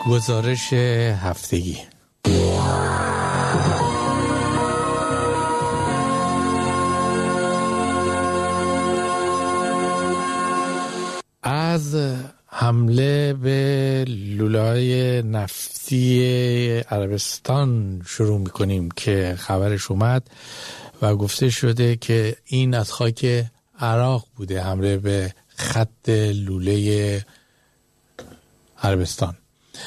گزارش هفتگی. از حمله به لوله‌های نفتی عربستان شروع می‌کنیم که خبرش اومد و گفته شده که این از خاک عراق بوده، حمله به خط لوله عربستان.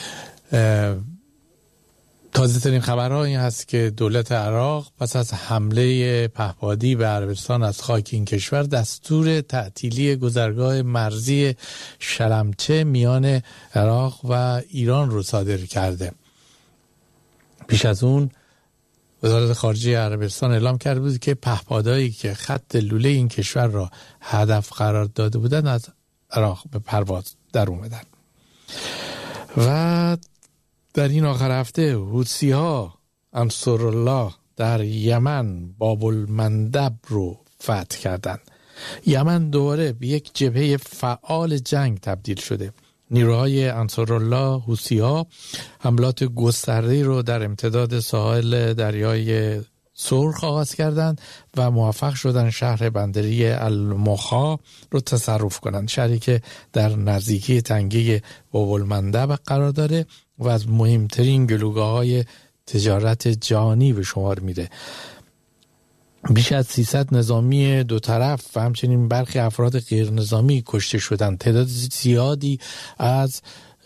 تازه ترین خبرها این هست که دولت عراق پس از حمله پهپادی به عربستان از خاک این کشور دستور تعطیلی گذرگاه مرزی شلمچه میان عراق و ایران رو صادر کرده. پیش از اون وزارت خارجه عربستان اعلام کرده بود که پهپادایی که خط لوله این کشور را هدف قرار داده بودند از عراق به پرواز در اومدن. و در این آخر هفته حوثی‌ها انصارالله در یمن باب المندب رو فتح کردند. یمن دوباره به یک جبهه فعال جنگ تبدیل شده. نیروهای انصارالله حوثی‌ها حملات گسترده‌ای رو در امتداد ساحل دریای سرخ آغاز کردند و موفق شدن شهر بندری المخا رو تصرف کنند، شهری که در نزدیکی تنگه باب المندب قرار داره و از مهمترین گلوگاه‌های تجارت جهانی به شمار میره. بیش از 300 نظامی دو طرف و همچنین برخی افراد غیر نظامی کشته شدند. تعداد زیادی از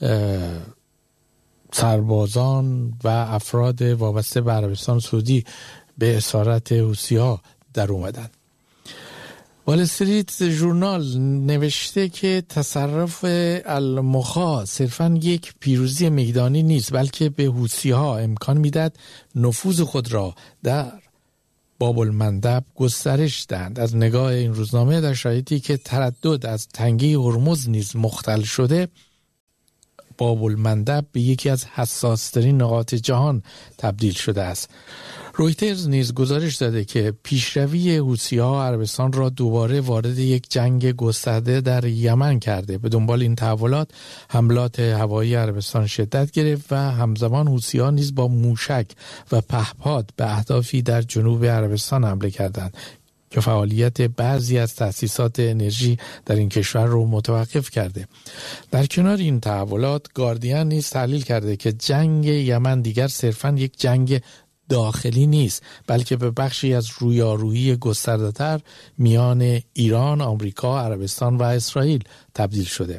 سربازان و افراد وابسته به عربستان سعودی به اسارت حوثی‌ها در اومدن. وال استریت ژورنال نوشته که تصرف المخا صرفاً یک پیروزی میدانی نیست، بلکه به حوثی‌ها امکان میداد نفوذ خود را در باب المندب گسترش دهند. از نگاه این روزنامه در شرایطی که تردد از تنگه هرمز نیز مختل شده، باب المندب به یکی از حساس‌ترین نقاط جهان تبدیل شده است. رویترز نیز گزارش داده که پیشروی حوثی‌ها عربستان را دوباره وارد یک جنگ گسترده در یمن کرده. به دنبال این تحولات حملات هوایی عربستان شدت گرفت و همزمان حوثی‌ها نیز با موشک و پهپاد به اهدافی در جنوب عربستان حمله کردند که فعالیت بعضی از تأسیسات انرژی در این کشور رو متوقف کرده. در کنار این تحولات، گاردین نیز تحلیل کرده که جنگ یمن دیگر صرفاً یک جنگ داخلی نیست، بلکه به بخشی از رویارویی گسترده‌تر میان ایران، آمریکا، عربستان و اسرائیل تبدیل شده.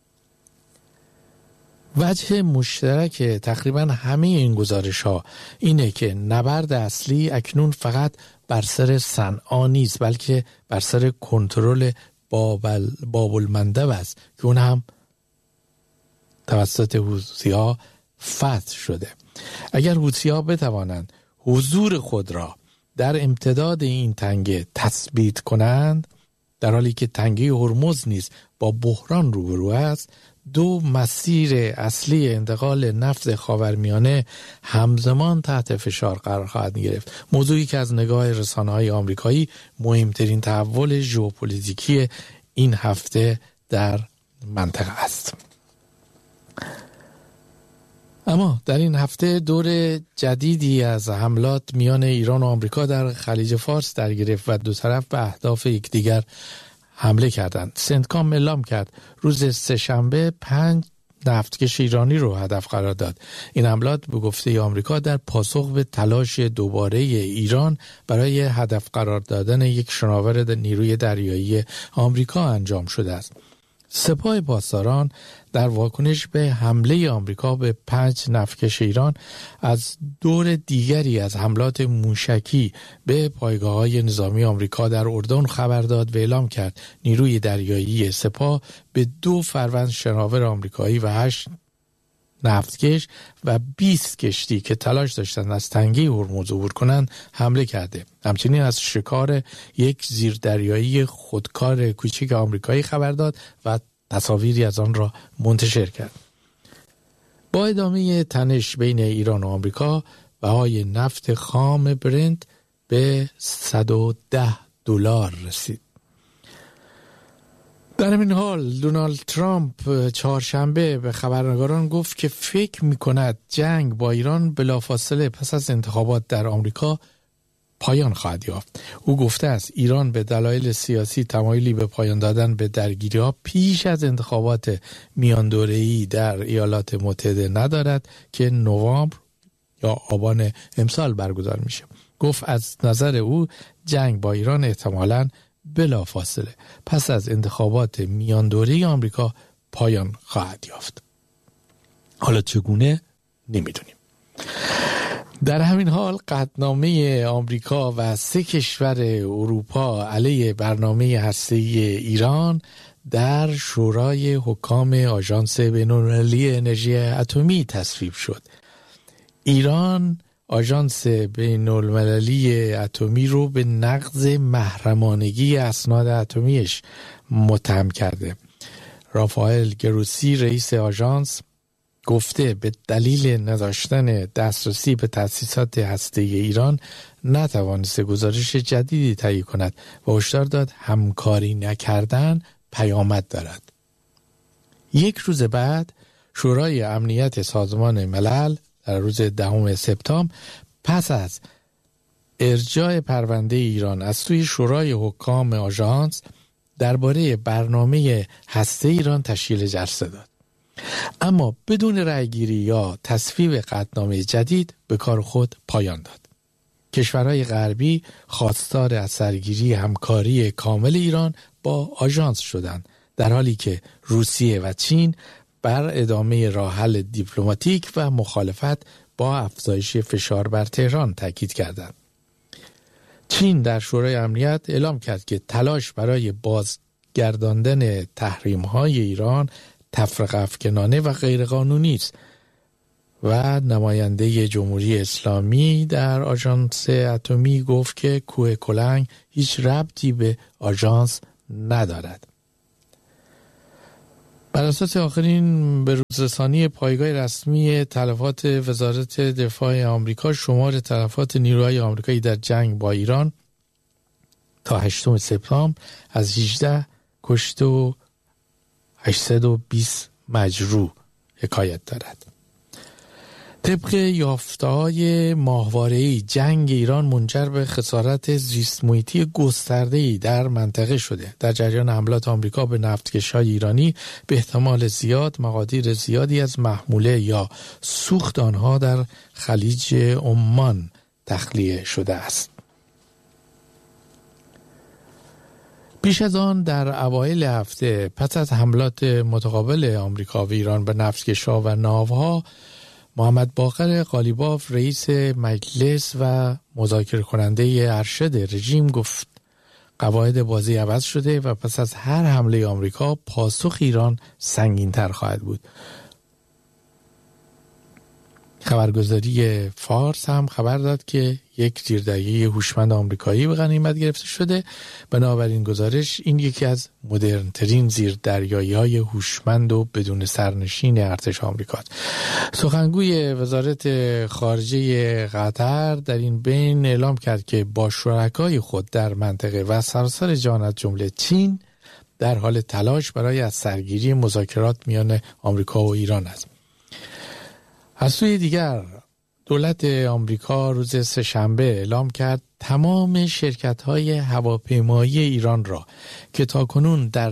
وجه مشترک تقریباً همه این گزارش‌ها اینه که نبرد اصلی اکنون فقط بر سر صنعا نیست، بلکه بر سر کنترل باب المندب است که اون هم توسط حوثی‌ها فتح شده. اگر حوثی‌ها بتوانند حضور خود را در امتداد این تنگه تثبیت کنند، در حالی که تنگه هرمز نیز با بحران روبرو است، دو مسیر اصلی انتقال نفت خاورمیانه همزمان تحت فشار قرار خواهد گرفت. موضوعی که از نگاه رسانه‌های آمریکایی مهمترین تحول ژئوپلیتیکی این هفته در منطقه است. اما در این هفته دور جدیدی از حملات میان ایران و آمریکا در خلیج فارس در گرفت و دو طرف به اهداف یکدیگر حمله کردند. سنتکام اعلام کرد روز سه‌شنبه 5 نفتکش ایرانی رو هدف قرار داد. این حملات به گفته آمریکا در پاسخ به تلاش دوباره ایران برای هدف قرار دادن یک شناور نیروی دریایی آمریکا انجام شده است. سپاه پاسداران در واکنش به حمله آمریکا به 5 نفتکش ایران از دور دیگری از حملات موشکی به پایگاه‌های نظامی آمریکا در اردن خبر داد و اعلام کرد نیروی دریایی سپاه به 2 فروند شناور آمریکایی و 8 نفتکش و 20 کشتی که تلاش داشتند از تنگه هرمز عبور کنند حمله کرده. همچنین از شکار یک زیردریایی خودکار کوچک آمریکایی خبر داد و تصاویری از آن را منتشر کرد. با ادامه تنش بین ایران و آمریکا، بهای نفت خام برنت به $110 رسید. در این حال دونالد ترامپ چهارشنبه به خبرنگاران گفت که فکر می‌کند جنگ با ایران بلافاصله پس از انتخابات در آمریکا پایان خواهد یافت. او گفته است ایران به دلایل سیاسی تمایلی به پایان دادن به درگیری‌ها پیش از انتخابات میان دوره‌ای در ایالات متحده ندارد که نوامبر یا آبان امسال برگزار میشه. گفت از نظر او جنگ با ایران احتمالاً بلافاصله پس از انتخابات میان دوره‌ای آمریکا پایان خواهد یافت. حالا چگونه نمیدونیم. در همین حال قطعنامه آمریکا و 3 کشور اروپا علیه برنامه هسته‌ای ایران در شورای حکام آژانس بین‌المللی انرژی اتمی تصویب شد. ایران آژانس بین‌المللی اتمی رو به نقض محرمانگی اسناد اتمیش متهم کرده. رافائل گروسی رئیس آژانس گفته به دلیل نداشتن دسترسی به تأسیسات هسته‌ای ایران نتوانسته گزارش جدیدی تهیه کند و هشدار داد همکاری نکردن پیامد دارد. 1 روز بعد شورای امنیت سازمان ملل در روز 10 سپتامبر پس از ارجاع پرونده ایران از سوی شورای حکام آژانس درباره برنامه هسته ایران تشکیل جلسه داد، اما بدون رأیگیری یا تصویب قطعنامه جدید به کار خود پایان داد. کشورهای غربی خواستار از سرگیری همکاری کامل ایران با آژانس شدند، در حالی که روسیه و چین بر ادامه راه حل دیپلماتیک و مخالفت با افزایش فشار بر تهران تاکید کردند. چین در شورای امنیت اعلام کرد که تلاش برای بازگرداندن تحریم‌های ایران تفرقه افکنانه و غیرقانونی است و نماینده جمهوری اسلامی در آژانس اتمی گفت که کوه کلنگ هیچ ربطی به آژانس ندارد. بر اساس آخرین بروزرسانی پایگاه رسمی تلفات وزارت دفاع آمریکا، شمار تلفات نیروهای آمریکایی در جنگ با ایران تا 8 سپتامبر از 18 کشته و 820 مجروح حکایت دارد. طبق یافته‌های ماهواره‌ای جنگ ایران منجر به خسارت زیست محیطی گسترده‌ای در منطقه شده. در جریان حملات آمریکا به نفتکش‌های ایرانی به احتمال زیاد مقادیر زیادی از محموله یا سوخت آنها در خلیج عمان تخلیه شده است. پیش از آن در اوایل هفته پس از حملات متقابل آمریکا و ایران به نفتکش‌ها و ناوها، محمد باقر قالیباف رئیس مجلس و مذاکره کننده ارشد رژیم گفت قواعد بازی عوض شده و پس از هر حمله آمریکا پاسخ ایران سنگین‌تر خواهد بود. خبرگزاری فارس هم خبر داد که یک زیردریایی هوشمند آمریکایی به غنیمت گرفته شده. بنابراین گزارش این یکی از مدرن‌ترین زیردریایی‌های هوشمند و بدون سرنشین ارتش آمریکاست. سخنگوی وزارت خارجه قطر در این بین اعلام کرد که با شرکای خود در منطقه و سراسر جهان از جمله چین در حال تلاش برای از سرگیری مذاکرات میان آمریکا و ایران است. از سوی دیگر دولت آمریکا روز سه‌شنبه اعلام کرد تمام شرکت‌های هواپیمایی ایران را که تاکنون در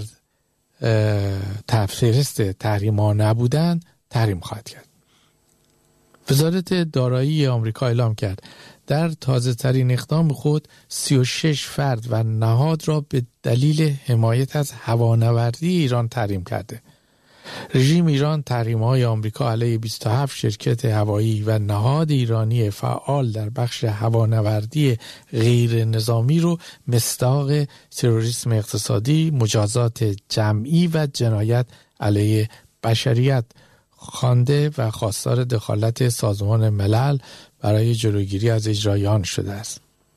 فهرست تحریم‌ها نبودند تحریم خواهد کرد. وزارت دارایی آمریکا اعلام کرد در تازه‌ترین اقدام خود 36 فرد و نهاد را به دلیل حمایت از هوانوردی ایران تحریم کرده. رژیم ایران تحریم‌های آمریکا علیه 27 شرکت هوایی و نهاد ایرانی فعال در بخش هوانوردی غیر نظامی رو مصداق تروریسم اقتصادی، مجازات جمعی و جنایت علیه بشریت خوانده و خواستار دخالت سازمان ملل برای جلوگیری از اجرای آن شده است.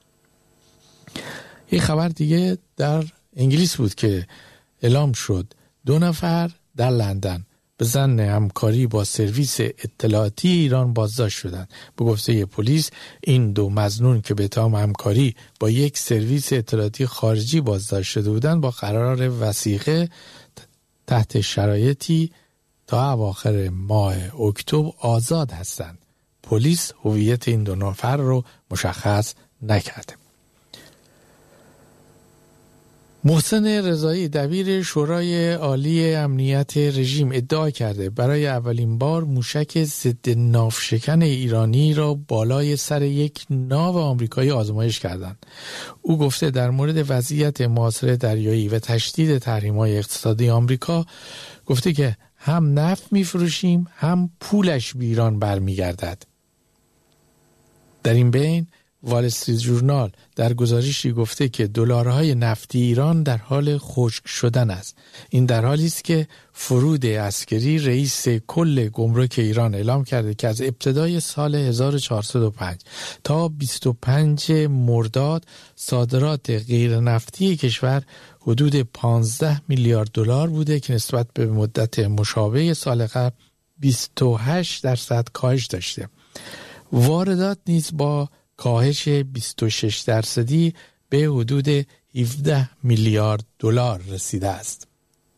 یک خبر دیگه در انگلیس بود که اعلام شد 2 نفر در لندن به ظن همکاری با سرویس اطلاعاتی ایران بازداشت شدند. به گفته پلیس این دو مظنون که به اتهام همکاری با یک سرویس اطلاعاتی خارجی بازداشت شده بودند با قرار وثیقه تحت شرایطی تا اواخر ماه اکتبر آزاد هستند. پلیس هویت این دو نفر رو مشخص نکرده. محسن رضایی دبیر شورای عالی امنیت رژیم ادعا کرده برای اولین بار موشک ضد ناوشکن ایرانی را بالای سر یک ناو آمریکایی آزمایش کردند. او گفته در مورد وضعیت معاصر دریایی و تشدید تحریم‌های اقتصادی آمریکا گفته که هم نفت می‌فروشیم هم پولش به ایران برمیگردد. در این بین وال استریت ژورنال در گزارشی گفته که دلارهای نفتی ایران در حال خشک شدن است. این در حالی است که فرود عسکری رئیس کل گمرک ایران اعلام کرده که از ابتدای سال 1405 تا 25 مرداد صادرات غیر نفتی کشور حدود 15 میلیارد دلار بوده که نسبت به مدت مشابه سال قبل 28% کاهش داشته. واردات نیز با کاهش 26% به حدود 17 میلیارد دلار رسیده است.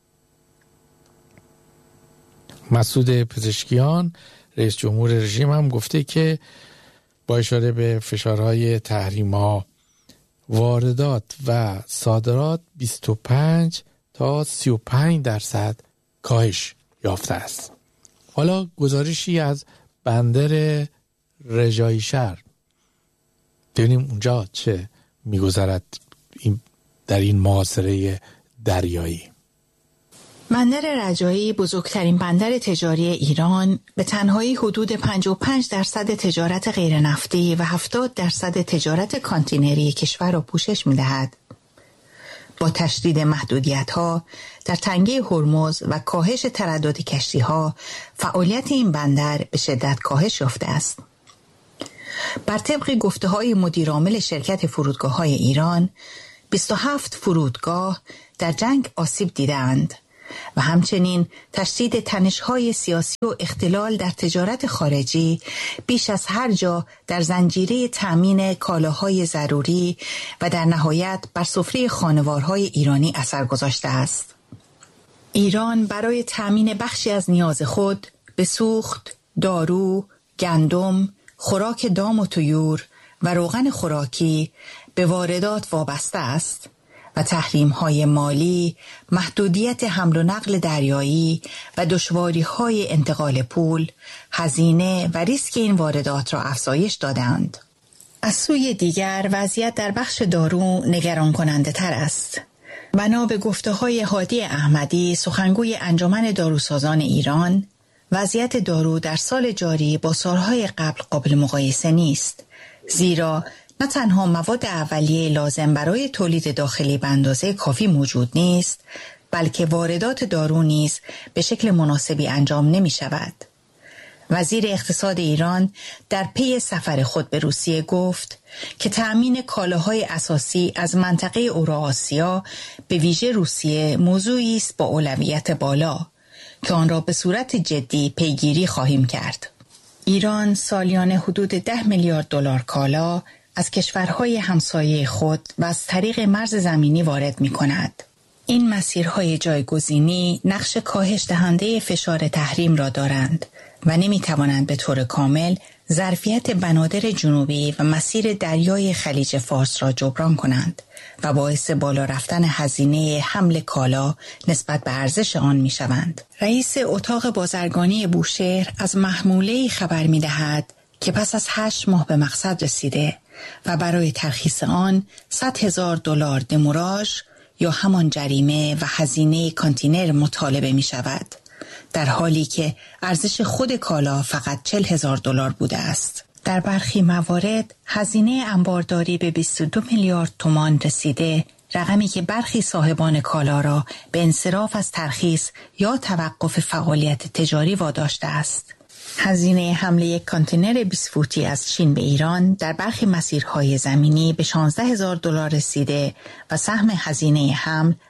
مسعود پزشکیان رئیس جمهور رژیم هم گفته که با اشاره به فشارهای تحریم‌ها واردات و صادرات 25 تا 35% کاهش یافته است. حالا گزارشی از بندر رجایی شهر، ببینیم اونجا چه میگذرد در این محاصره دریایی. بندر رجایی بزرگترین بندر تجاری ایران به تنهایی حدود 55% تجارت غیر نفتی و 70% تجارت کانتینری کشور را پوشش می‌دهد. با تشدید محدودیت‌ها در تنگه هرمز و کاهش تردد کشتی‌ها، فعالیت این بندر به شدت کاهش یافته است. بر طبق گفته‌های مدیرعامل شرکت فرودگاه‌های ایران، 27 فرودگاه در جنگ آسیب دیدند و همچنین تشدید تنش‌های سیاسی و اختلال در تجارت خارجی بیش از هر جا در زنجیره تأمین کالاهای ضروری و در نهایت بر سفره خانوارهای ایرانی اثر گذاشته است. ایران برای تأمین بخشی از نیاز خود به سوخت، دارو، گندم، خوراک دام و طیور و روغن خوراکی به واردات وابسته است و تحریم‌های مالی، محدودیت حمل و نقل دریایی و دشواری‌های انتقال پول، هزینه و ریسک این واردات را افزایش دادند. از سوی دیگر وضعیت در بخش دارو نگران کننده تر است. بنا به گفته‌های هادی احمدی، سخنگوی انجمن داروسازان ایران، وضعیت دارو در سال جاری با سالهای قبل قابل مقایسه نیست، زیرا نه تنها مواد اولیه لازم برای تولید داخلی به اندازه کافی موجود نیست، بلکه واردات دارو نیز به شکل مناسبی انجام نمی شود. وزیر اقتصاد ایران در پی سفر خود به روسیه گفت که تأمین کالاهای اساسی از منطقه اوراسیا به ویژه روسیه موضوعی است با اولویت بالا که آن را به صورت جدی پیگیری خواهیم کرد. ایران سالیانه حدود 10 میلیارد دلار کالا از کشورهای همسایه خود و از طریق مرز زمینی وارد می کند. این مسیرهای جایگزینی نقش کاهش دهنده فشار تحریم را دارند و نمی توانند به طور کامل ظرفیت بنادر جنوبی و مسیر دریای خلیج فارس را جبران کنند و باعث بالا رفتن هزینه حمل کالا نسبت به ارزش آن می شوند. رئیس اتاق بازرگانی بوشهر از محموله‌ای خبر می دهد که پس از 8 ماه به مقصد رسیده و برای ترخیص آن 100,000 دلار دموراژ یا همان جریمه و هزینه کانتینر مطالبه می شود، در حالی که ارزش خود کالا فقط 40,000 دلار بوده است. در برخی موارد هزینه انبارداری به 22 میلیارد تومان رسیده، رقمی که برخی صاحبان کالا را به انصراف از ترخیص یا توقف فعالیت تجاری واداشته است. هزینه حمل یک کانتینر 20 فوتی از چین به ایران در برخی مسیرهای زمینی به 16,000 دلار رسیده و سهم هزینه حمل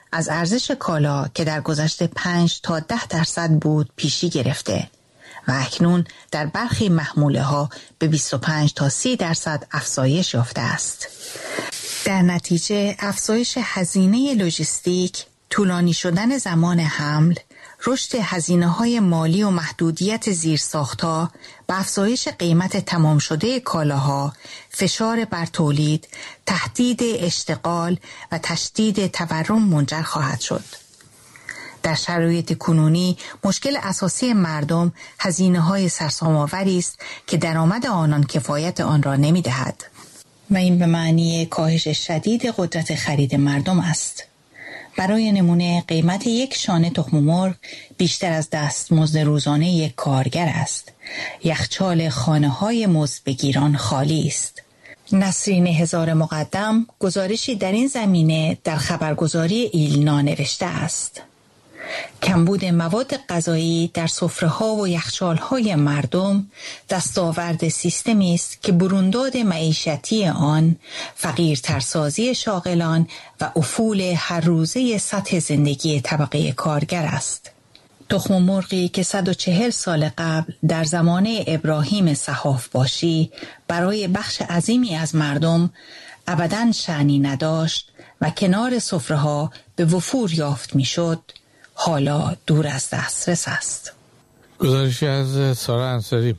از ارزش کالا که در گذشته 5 تا 10% بود پیشی گرفته و اکنون در برخی محموله ها به 25 تا 30% افزایش یافته است. در نتیجه افزایش هزینه لوجستیک، طولانی شدن زمان حمل، رشد هزینه‌های مالی و محدودیت زیرساخت‌ها و افزایش قیمت تمام شده کالاها، فشار بر تولید، تهدید اشتغال و تشدید تورم منجر خواهد شد. در شرایط کنونی مشکل اساسی مردم هزینه‌های سرسام‌آوری است که درآمد آنان کفایت آن را نمی‌دهد و این به معنی کاهش شدید قدرت خرید مردم است. برای نمونه قیمت یک شانه تخم مرغ بیشتر از دستمزد روزانه یک کارگر است. یخچال خانه‌های مزدبگیران خالی است. نسرین هزار مقدم گزارشی در این زمینه در خبرگزاری ایلنا نوشته است. کمبود مواد غذایی در سفره‌ها و یخچال‌های مردم دستاورد سیستمی است که برونداد معیشتی آن، فقیرترسازی شاغلان و افول هر روزه سطح زندگی طبقه کارگر است. تخم مرغی که 140 سال قبل در زمانه ابراهیم صحاف‌باشی برای بخش عظیمی از مردم ابداً شأنی نداشت و کنار سفره‌ها به وفور یافت می‌شد، حالا دور از دسترس است. گزارشی از سارا انصاری.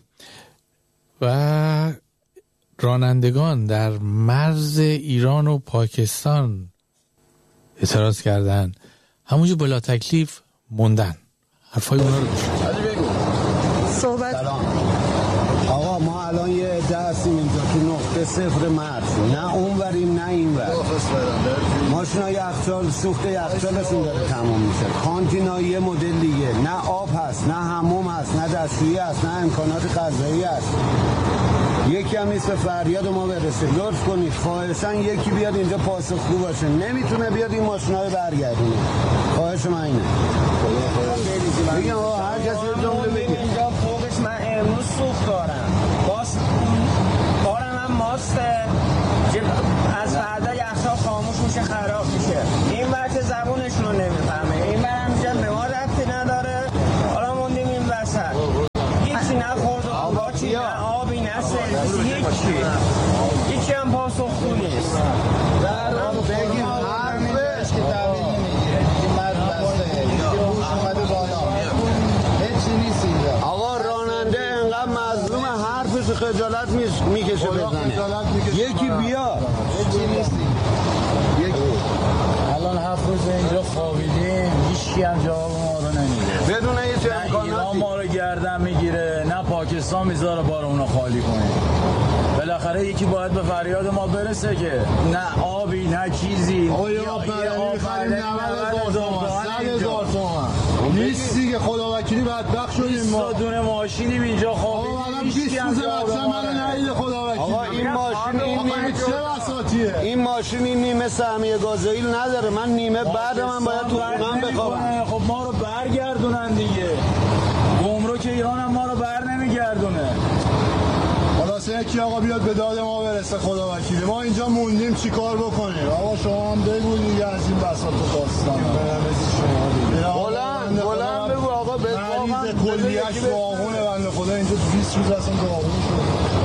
و رانندگان در مرز ایران و پاکستان اعتراض کردن، همونجا بلا تکلیف موندن. حرفای اونا رو بشید. صحبت. آقا ما الان یه عده هستیم اینجا تو نقطه صفر مرز، نه اون وریم نه این ور. ماشینا یخچال سوخت یخچالشون داره تمام میشه. کانتینا یه مدل دیگه، نه آب هست، نه حموم هست، نه دستشویی هست، نه امکانات غذایی هست. یکی هم نیست به فریاد ما برسه. لطف کنید خواهشاً یکی بیاد اینجا پاسخگو باشه. نمیتونه بیاد این ماشینا رو برگردونه. خواهش من اینه. بگم آقا هر کسی جمله بگه. اینجا فوقش من امروز سوخت دارم. باز کارم هم ماسته. از فردا یخچال خاموش میشه، خراب میشه. این وقت زبونشون رو نمیفهمه. این برم اینجا به ما ربطی نداره. حالا موندیم این وسط. هیچی نخورد و آباچی نه آبی نه سرویس هیچی هم پاسخگو نیست. بگیم حرفش که تعبیر نمیگیره. این مرد بسته. یکی روش اومده بالا. هیچی نیست اینجا. آقا راننده انقدر مظلوم حرفش خجالت میکشه بزنه. یکی بیا. هیچی نیست. الان 7 روز اینجا خوابیدیم، هیچکی هم جواب ما رو نمیده. بدون هیچ امکاناتی. ایران ما رو گردن میگیره، نه پاکستان میذاره بارمون رو خالی کنه. بالاخره یکی باید به فریاد ما برسه که نه آبی نه چیزی. آقا یه آب معدنی می‌خریم 90,000 تومان 100,000 تومان نیست دیگه. خدا وکیلی بدبخت شدیم ما. 20 دونه ماشینیم اینجا خوابیدیم. آقا الان 20 روزه بچه منو ندیده خدا وکیلی. آقا این ماشین این ماشین این نیمه سهمیه گازوئیل نداره. من نیمه بعد من باید تو خونم بخوابم. خب ما رو برگردونن دیگه. گمرک ایران هم ما رو بر نمیگردونه. خلاصه یکی آقا بیاد به داد ما برسه خدا وکیلی. ما اینجا موندیم چیکار بکنیم؟ آقا شما هم بگو دیگه از این بساط داستان. بلند بگو آقا. به مریض کلیه‌اش داغونه بنده خدا اینجا 20 روز اصلا داغون شده.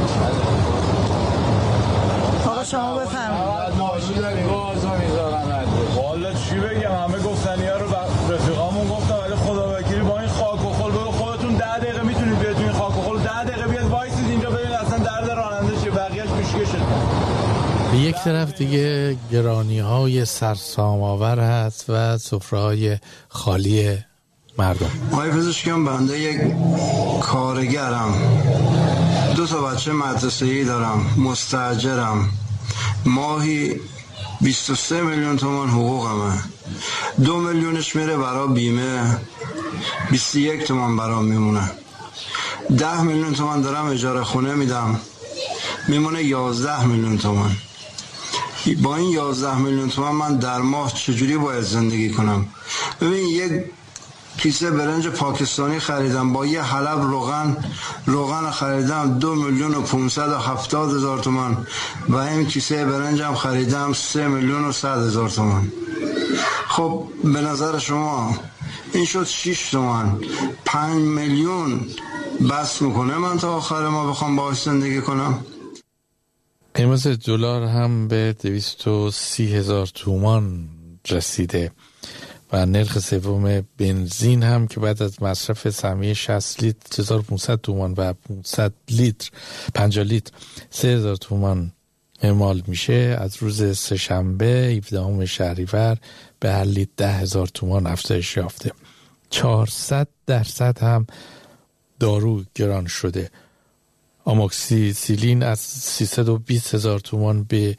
آقا شما بفرمایید. ماشین داریم بازا میذارن. والا چی بگم، همه گفتنی‌ها رو رفیقامون گفتم، ولی خدا وکیلی با این خاک و خل برو خودتون 10 دقیقه میتونید بیاد تو این خاک و خل 10 دقیقه بیاد وایسید اینجا ببینید اصلا درد راننده چیه، بقیه‌اش پیشکشه. به یک طرف دیگه گرانی‌های سرسام‌آور هست و سفره‌های خالی مردم. آقای پزشکم بنده یک کارگرم، 2 تا بچه مدرسه‌ای دارم، مستاجرم، ماهی 23 میلیون تومان حقوقمه. 2 میلیونش میره برای بیمه، 21 تومان برام میمونه. 10 میلیون تومان دارم اجاره خونه میدم، میمونه 11 میلیون تومان. با این 11 میلیون تومان من در ماه چجوری باید زندگی کنم؟ ببین یک کیسه برنج پاکستانی خریدم، با یه حلب روغن خریدم 2,570,000 تومان و این کیسه برنجم خریدم 3,100,000 تومان. خب به نظر شما این شد 6 تومن، 5 میلیون بس میکنه من تا آخر ما بخوام باهاش زندگی کنم؟ قیمت دلار هم به 230,000 تومان رسیده و نرخ سوم بنزین هم که بعد از مصرف سهمیه 60 لیتر 1500 تومان و 500 لیتر 50 لیتر 3000 تومان اعمال میشه، از روز سه‌شنبه 17 شهریور به هر لیتر 10,000 تومان افزایش یافته. 400% هم دارو گران شده. آموکسیسیلین از 320,000 تومان به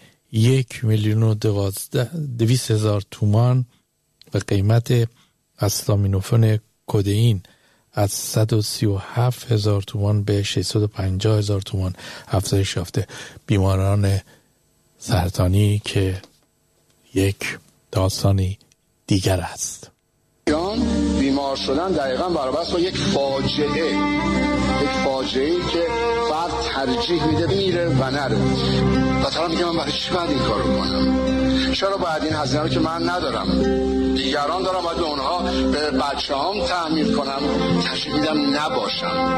1,200,000 تومان و قیمت استامینوفن کدئین از 137,000 تومان به 650,000 تومان افزایش یافته. بیماران سرطانی که یک داستانی دیگر است. بیمار شدن دقیقاً برابر است با یک فاجعه‌ای که فرد ترجیح میده میره و نره. و طرف میگه من برای چی باید این کارو کنم؟ چرا باید این هزینه رو که من ندارم دیگران دارم باید به اونها به بچه‌هام تحمیل کنم؟ ترجیح میدم نباشم.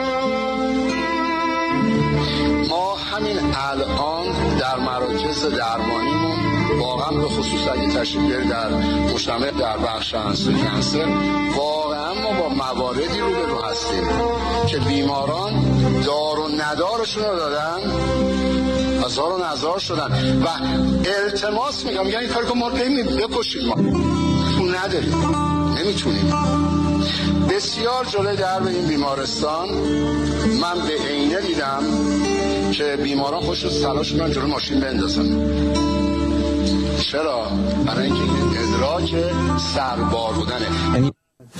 ما همین الان در مراکز درمانیمون واقعا به خصوص اگه تشریف بیارید در مجتمع در بخش کنسر واقعا ما با مواردی روبرو هستیم که بیماران دار و ندارشون رو دادن، هزار و نزار شدن و التماس میگم این کاری که ما رو بکشید، ما نداریم، نمیتونیم. بسیار جلوی درب این بیمارستان من به عینه دیدم که بیماران خوش رو تلاش میکنن جلوی ماشین بندازن. چرا؟ برای اینکه این ادراک سربار بودنه. یعنی